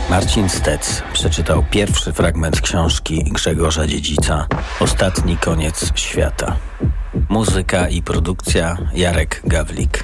Marcin Stec przeczytał pierwszy fragment książki Grzegorza Dziedzica „Ostatni koniec świata”. Muzyka i produkcja Jarek Gawlik.